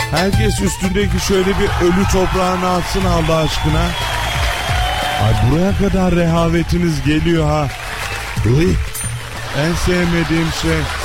Herkes üstündeki şöyle bir ölü toprağını atsın Allah aşkına. Ay buraya kadar rehavetiniz geliyor ha. En sevmediğim şey.